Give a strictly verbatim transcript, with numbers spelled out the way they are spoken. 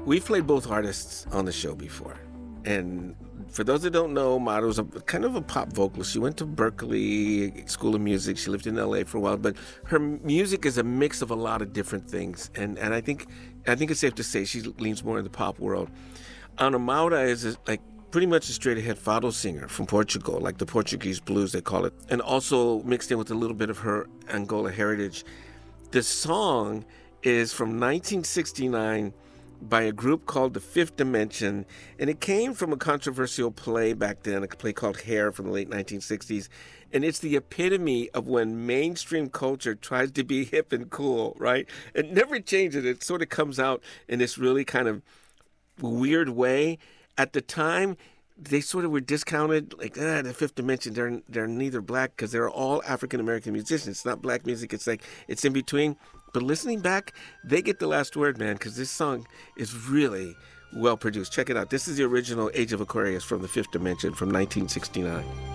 We've played both artists on the show before. And for those that don't know, Maro's a kind of a pop vocalist. She went to Berklee School of Music. She lived in L A for a while, but her music is a mix of a lot of different things. And and I think I think it's safe to say she leans more in the pop world. Ana Maura is a, like pretty much a straight-ahead fado singer from Portugal, like the Portuguese blues, they call it, and also mixed in with a little bit of her Angola heritage. The song is from nineteen sixty-nine by a group called The Fifth Dimension, and it came from a controversial play back then, a play called Hair from the late nineteen sixties, and it's the epitome of when mainstream culture tries to be hip and cool, right? It never changes. It sort of comes out in this really kind of weird way. At the time, they sort of were discounted, like, ah, the Fifth Dimension, they're they're neither black, because they're all African-American musicians. It's not black music. It's like, it's in between. But listening back, they get the last word, man, because this song is really well produced. Check it out. This is the original Age of Aquarius from the Fifth Dimension from nineteen sixty-nine.